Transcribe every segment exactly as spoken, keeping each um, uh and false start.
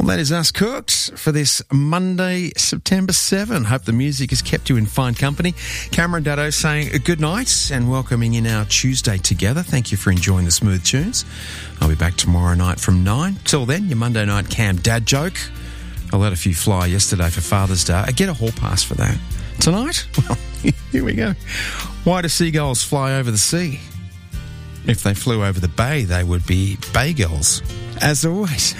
Well, that is us cooked for this Monday, September seventh. Hope the music has kept you in fine company. Cameron Daddo saying good night and welcoming in our Tuesday together. Thank you for enjoying the smooth tunes. I'll be back tomorrow night from nine. Till then, your Monday night Cam dad joke. I let a few fly yesterday for Father's Day. I get a hall pass for that. Tonight? Well, here we go. Why do seagulls fly over the sea? If they flew over the bay, they would be baygulls. As always.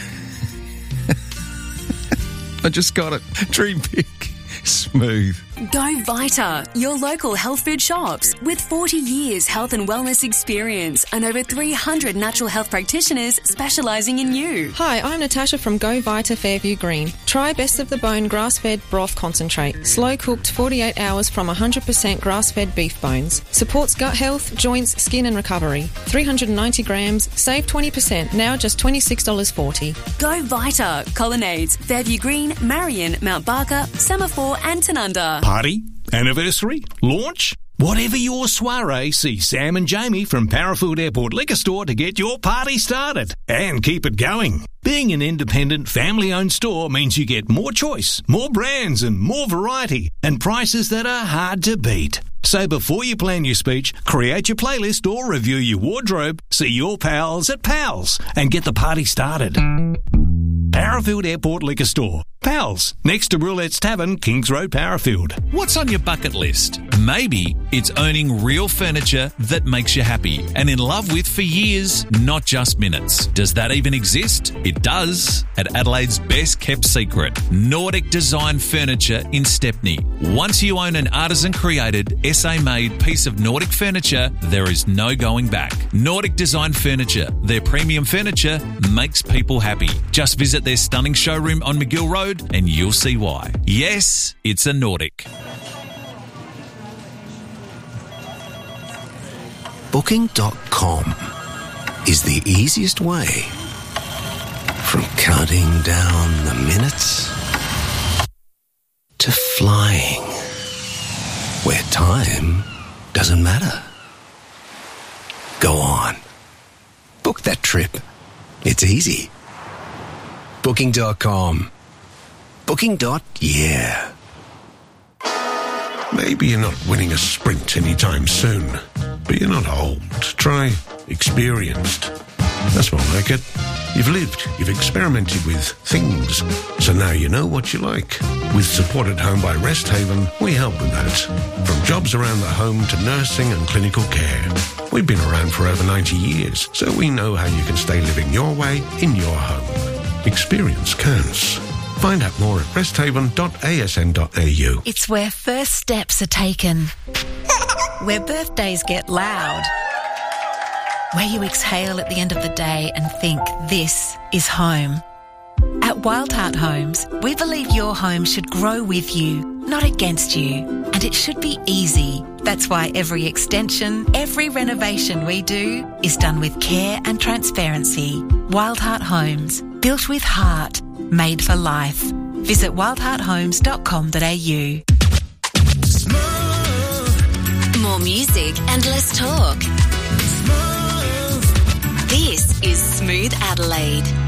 I just got it. Dream big. Smooth. Go Vita, your local health food shops. With forty years health and wellness experience and over three hundred natural health practitioners specialising in you. Hi, I'm Natasha from Go Vita Fairview Green. Try Best of the Bone grass-fed broth concentrate. Slow-cooked forty-eight hours from one hundred percent grass-fed beef bones. Supports gut health, joints, skin and recovery. three hundred ninety grams. Save twenty percent. Now just twenty-six dollars forty. Go Vita. Colonnades, Fairview Green, Marion, Mount Barker, Semaphore and Tanunda. Party, anniversary, launch, whatever your soiree, see Sam and Jamie from Parafield Airport Liquor Store to get your party started and keep it going. Being an independent, family-owned store means you get more choice, more brands and more variety and prices that are hard to beat. So before you plan your speech, create your playlist or review your wardrobe, see your pals at Pals and get the party started. Parafield Airport Liquor Store. Pals, next to Roulette's Tavern, Kings Road, Parafield. What's on your bucket list? Maybe it's owning real furniture that makes you happy and in love with for years, not just minutes. Does that even exist? It does. At Adelaide's best kept secret, Nordic Design Furniture in Stepney. Once you own an artisan-created, S A-made piece of Nordic furniture, there is no going back. Nordic Design Furniture. Their premium furniture makes people happy. Just visit their stunning showroom on McGill Road and you'll see why. Yes, it's a Nordic. Booking dot com is the easiest way from counting down the minutes to flying where time doesn't matter. Go on. Book that trip. It's easy. Booking dot com. Booking. Yeah. Maybe you're not winning a sprint anytime soon, but you're not old. Try experienced. That's more like it. You've lived, you've experimented with things, so now you know what you like. With Support at Home by Rest Haven, we help with that. From jobs around the home to nursing and clinical care. We've been around for over ninety years, so we know how you can stay living your way in your home. Experience counts. Find out more at resthaven dot a s n dot a u. It's where first steps are taken, where birthdays get loud, where you exhale at the end of the day and think, this is home. At Wildheart Homes, we believe your home should grow with you, not against you, and it should be easy. That's why every extension, every renovation we do is done with care and transparency. Wildheart Homes, built with heart, made for life. Visit wildheart homes dot com dot a u. More music and less talk. This is Smooth Adelaide.